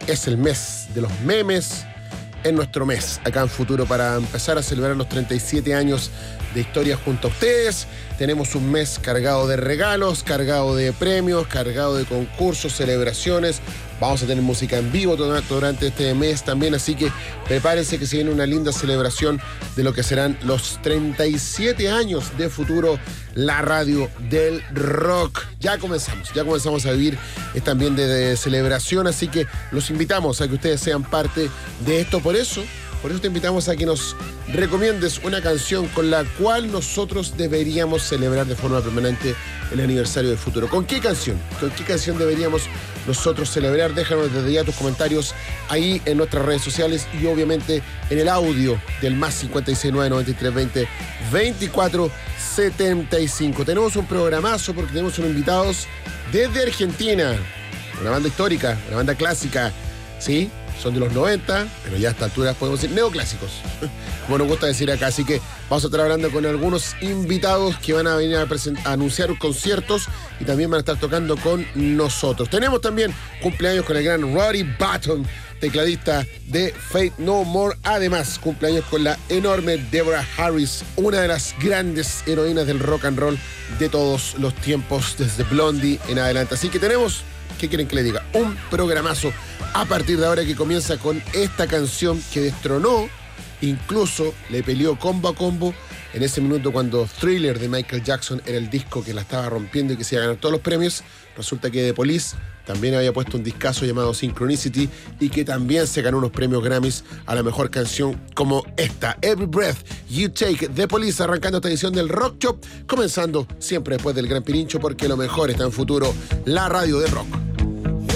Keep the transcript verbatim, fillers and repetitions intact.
es el mes de los memes, en nuestro mes acá en Futuro para empezar a celebrar los treinta y siete años de historia junto a ustedes. Tenemos un mes cargado de regalos, cargado de premios, cargado de concursos, celebraciones. Vamos a tener música en vivo durante este mes también, así que prepárense que se viene una linda celebración de lo que serán los treinta y siete años de Futuro, la radio del rock. Ya comenzamos, ya comenzamos a vivir este ambiente de celebración, así que los invitamos a que ustedes sean parte de esto. Por eso, por eso te invitamos a que nos recomiendes una canción con la cual nosotros deberíamos celebrar de forma permanente el aniversario del Futuro. ¿Con qué canción? ¿Con qué canción deberíamos nosotros celebrar? Déjanos desde ya tus comentarios ahí en nuestras redes sociales y obviamente en el audio del más cincuenta y seis nueve noventa y tres veinte veinticuatro setenta y cinco. Tenemos un programazo porque tenemos unos invitados desde Argentina. Una banda histórica, una banda clásica, ¿sí? Son de los noventa, pero ya a esta altura podemos decir neoclásicos, como nos gusta decir acá. Así que vamos a estar hablando con algunos invitados que van a venir a, a anunciar conciertos y también van a estar tocando con nosotros. Tenemos también cumpleaños con el gran Roddy Button, tecladista de Faith No More. Además, cumpleaños con la enorme Deborah Harris, una de las grandes heroínas del rock and roll de todos los tiempos, desde Blondie en adelante. Así que tenemos, ¿qué quieren que le diga? Un programazo a partir de ahora que comienza con esta canción que destronó, incluso le peleó combo a combo en ese minuto cuando Thriller de Michael Jackson era el disco que la estaba rompiendo y que se iba a ganar todos los premios. Resulta que The Police también había puesto un discazo llamado Synchronicity y que también se ganó unos premios Grammys a la mejor canción como esta, Every Breath You Take. The Police arrancando esta edición del Rock Shop, comenzando siempre después del Gran Pirincho porque lo mejor está en Futuro, la radio del rock.